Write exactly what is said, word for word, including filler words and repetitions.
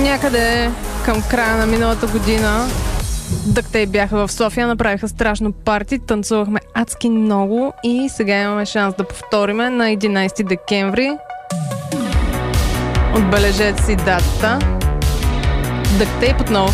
някъде към края на миналата година Дъктей бяха в София, направиха страшно парти, танцувахме адски много и сега имаме шанс да повториме на единайсети декември. Отбележете си датата. Дъктей под нов